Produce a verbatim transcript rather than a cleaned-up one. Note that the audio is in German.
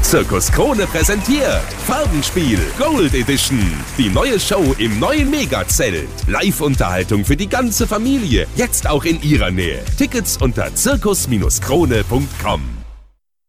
Zirkus Krone präsentiert Farbenspiel Gold Edition. Die neue Show im neuen Megazelt. Live-Unterhaltung für die ganze Familie. Jetzt auch in ihrer Nähe. Tickets unter zirkus Krone punkt com.